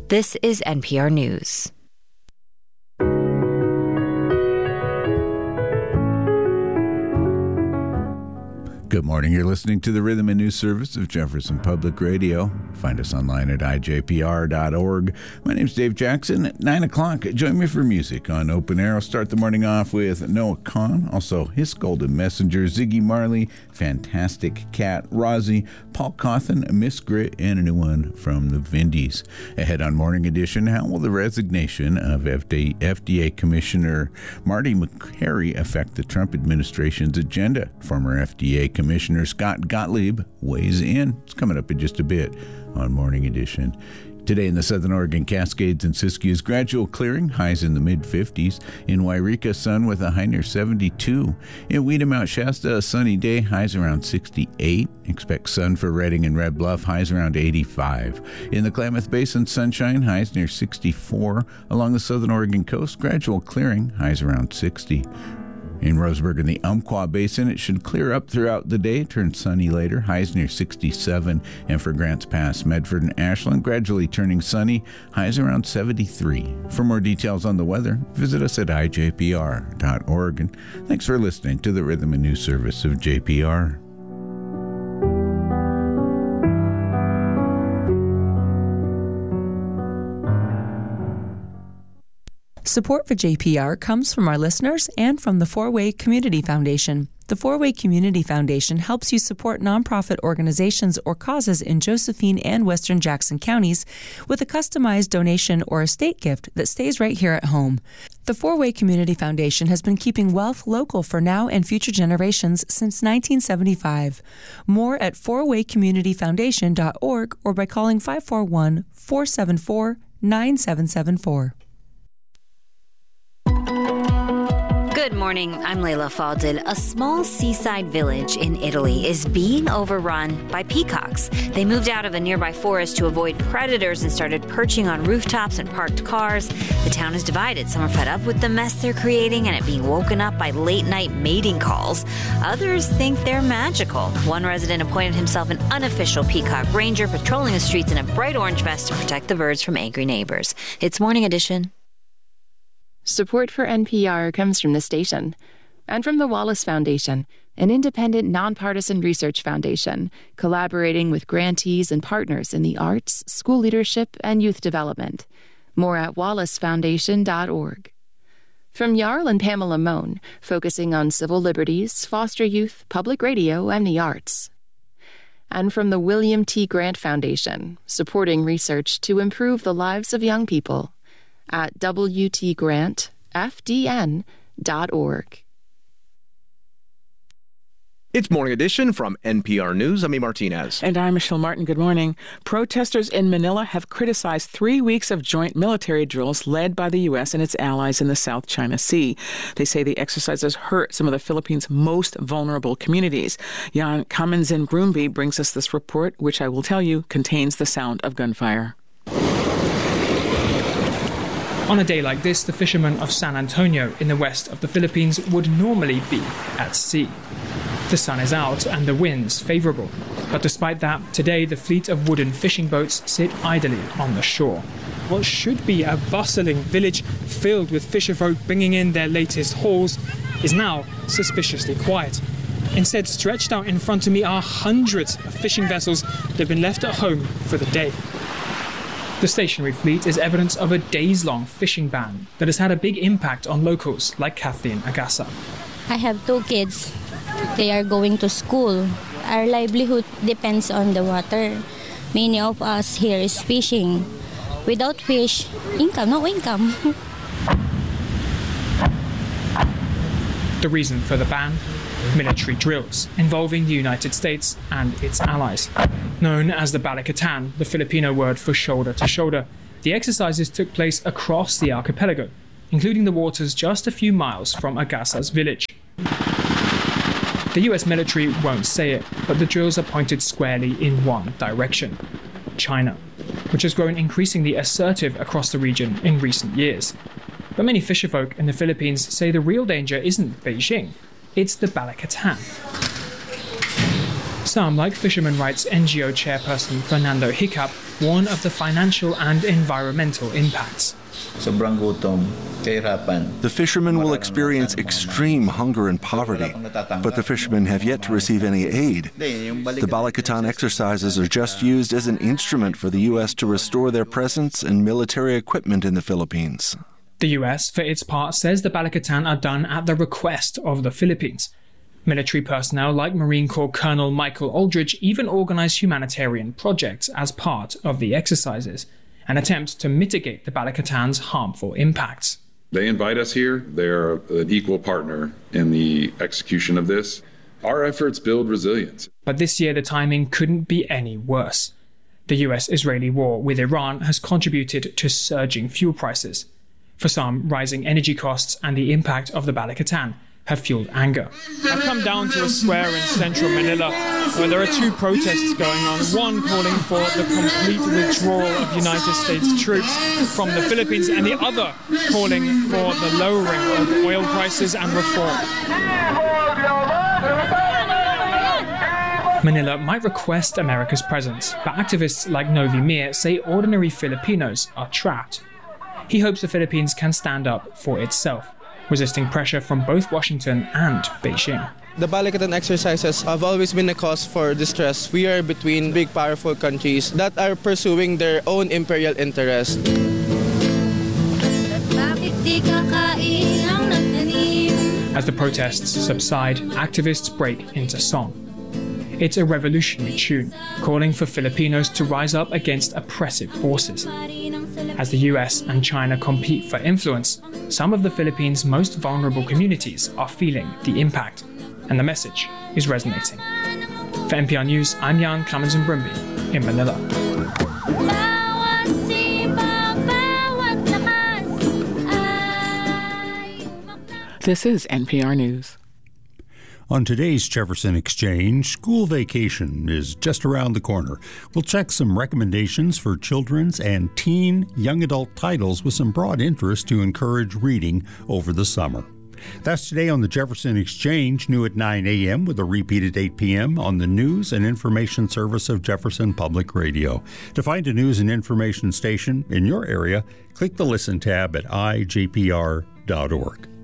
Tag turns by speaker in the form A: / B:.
A: This is NPR News.
B: Good morning. You're listening to the Rhythm and News Service of Jefferson Public Radio. Find us online at ijpr.org. My name's Dave Jackson. At 9 o'clock, join me for music on Open Air. I'll start the morning off with Noah Kahan, also His Golden Messenger, Ziggy Marley, Fantastic Cat, Rozzy, Paul Cawthon, Miss Grit, and a new one from the Vindies. Ahead on Morning Edition, how will the resignation of FDA Commissioner Marty Makary affect the Trump administration's agenda? Former FDA Commissioner Scott Gottlieb weighs in. It's coming up in just a bit on Morning Edition. Today in the Southern Oregon Cascades and Siskiyous, gradual clearing, highs in the mid-50s. In Wairika, sun with a high near 72. In Weeda, Mount Shasta, a sunny day, highs around 68. Expect sun for Redding and Red Bluff, highs around 85. In the Klamath Basin, sunshine, highs near 64. Along the Southern Oregon coast, gradual clearing, highs around 60. In Roseburg and the Umpqua Basin, it should clear up throughout the day, turn sunny later, highs near 67. And for Grants Pass, Medford, and Ashland, gradually turning sunny, highs around 73. For more details on the weather, visit us at ijpr.org. And thanks for listening to the Rhythm and News Service of JPR.
C: Support for JPR comes from our listeners and from the Four-Way Community Foundation. The Four-Way Community Foundation helps you support nonprofit organizations or causes in Josephine and Western Jackson counties with a customized donation or estate gift that stays right here at home. The Four-Way Community Foundation has been keeping wealth local for now and future generations since 1975. More at fourwaycommunityfoundation.org or by calling 541-474-9774.
A: Good morning, I'm Layla Faldil. A small seaside village in Italy is being overrun by peacocks. They moved out of a nearby forest to avoid predators and started perching on rooftops and parked cars. The town is divided. Some are fed up with the mess they're creating and it being woken up by late-night mating calls. Others think they're magical. One resident appointed himself an unofficial peacock ranger, patrolling the streets in a bright orange vest to protect the birds from angry neighbors. It's Morning Edition.
D: Support for NPR comes from the station and from the Wallace Foundation, an independent, nonpartisan research foundation collaborating with grantees and partners in the arts, school leadership, and youth development. More at wallacefoundation.org. From Jarl and Pamela Mohn, focusing on civil liberties, foster youth, public radio, and the arts. And from the William T. Grant Foundation, supporting research to improve the lives of young people. At WTGrantFDN.org.
E: It's Morning Edition from NPR News. I'm E. Martinez.
F: And I'm Michelle Martin. Good morning. Protesters in Manila have criticized 3 weeks of joint military drills led by the U.S. and its allies in the South China Sea. They say the exercises hurt some of the Philippines' most vulnerable communities. Jan Kaminzin-Brumby brings us this report, which I will tell you contains the sound of gunfire.
G: On a day like this, the fishermen of San Antonio in the west of the Philippines would normally be at sea. The sun is out and the wind's favourable. But despite that, today the fleet of wooden fishing boats sit idly on the shore. What should be a bustling village filled with fisherfolk bringing in their latest hauls is now suspiciously quiet. Instead, stretched out in front of me are hundreds of fishing vessels that have been left at home for the day. The stationary fleet is evidence of a days-long fishing ban that has had a big impact on locals like Kathleen Agasa.
H: I have 2 kids. They are going to school. Our livelihood depends on the water. Many of us here is fishing. Without fish, no income.
G: The reason for the ban? Military drills involving the United States and its allies. Known as the Balikatan, the Filipino word for shoulder to shoulder, the exercises took place across the archipelago, including the waters just a few miles from Agasa's village. The US military won't say it, but the drills are pointed squarely in one direction: China, which has grown increasingly assertive across the region in recent years. But many fisherfolk in the Philippines say the real danger isn't Beijing, it's the Balikatan. Some, like fishermen rights NGO chairperson Fernando Hiccup, warn of the financial and environmental impacts.
I: The fishermen will experience extreme hunger and poverty, but the fishermen have yet to receive any aid. The Balikatan exercises are just used as an instrument for the U.S. to restore their presence and military equipment in the Philippines.
G: The US, for its part, says the Balikatan are done at the request of the Philippines. Military personnel like Marine Corps Colonel Michael Aldridge even organize humanitarian projects as part of the exercises, an attempt to mitigate the Balikatan's harmful impacts.
J: They invite us here. They're an equal partner in the execution of this. Our efforts build resilience.
G: But this year the timing couldn't be any worse. The US-Israeli war with Iran has contributed to surging fuel prices. For some, rising energy costs and the impact of the Balikatan have fueled anger. I've come down to a square in central Manila where there are two protests going on, one calling for the complete withdrawal of United States troops from the Philippines and the other calling for the lowering of oil prices and reform. Manila might request America's presence, but activists like Novi Mir say ordinary Filipinos are trapped. He hopes the Philippines can stand up for itself, resisting pressure from both Washington and Beijing.
K: The Balikatan exercises have always been a cause for distress. We are between big, powerful countries that are pursuing their own imperial interests.
G: As the protests subside, activists break into song. It's a revolutionary tune, calling for Filipinos to rise up against oppressive forces. As the US and China compete for influence, some of the Philippines' most vulnerable communities are feeling the impact, and the message is resonating. For NPR News, I'm Jan Clemens-Brumby in Manila.
F: This is NPR News.
L: On today's Jefferson Exchange, school vacation is just around the corner. We'll check some recommendations for children's and teen young adult titles with some broad interest to encourage reading over the summer. That's today on the Jefferson Exchange, new at 9 a.m. with a repeat at 8 p.m. on the News and Information Service of Jefferson Public Radio. To find a news and information station in your area, click the Listen tab at ijpr.org.